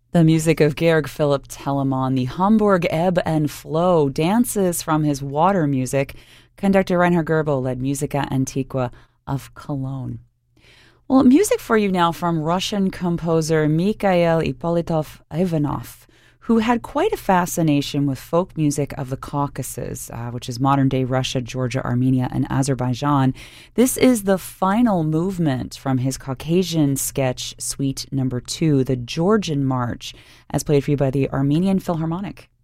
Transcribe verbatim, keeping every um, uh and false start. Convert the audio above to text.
The music of Georg Philipp Telemann, the Hamburg Ebb and Flow, dances from his water music. Conductor Reinhard Goebel led Musica Antiqua of Cologne. Well, music for you now from Russian composer Mikhail Ippolitov Ivanov, who had quite a fascination with folk music of the Caucasus, uh, which is modern-day Russia, Georgia, Armenia, and Azerbaijan. This is the final movement from his Caucasian sketch, Suite Number Two, the Georgian March, as played for you by the Armenian Philharmonic.